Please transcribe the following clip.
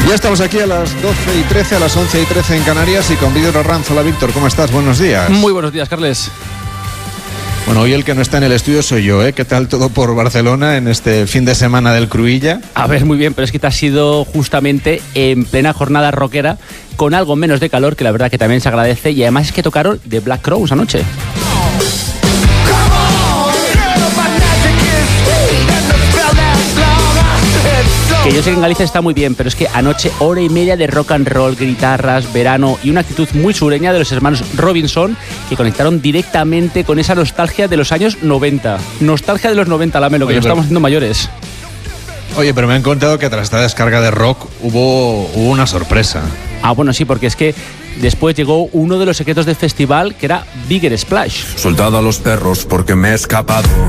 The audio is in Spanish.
Ya estamos aquí a las 12:13, a las 11:13 en Canarias y con Víctor Arranz. Hola Víctor, ¿cómo estás? Buenos días. Muy buenos días, Carles. Bueno, hoy el que no está en el estudio soy yo, ¿eh? ¿Qué tal todo por Barcelona en este fin de semana del Cruïlla? A ver, muy bien, pero es que te has ido justamente en plena jornada rockera con algo menos de calor, que la verdad que también se agradece, y además es que tocaron The Black Crowes anoche. Que yo sé que en Galicia está muy bien, pero es que anoche hora y media de rock and roll, guitarras, verano y una actitud muy sureña de los hermanos Robinson, que conectaron directamente con esa nostalgia de los años 90. Nostalgia de los 90, Lamelo, que nos estamos haciendo mayores. Oye, pero me han contado que tras esta descarga de rock hubo una sorpresa. Ah, bueno, sí, porque es que después llegó uno de los secretos del festival, que era Bigger Splash. Soltado a los perros porque me he escapado.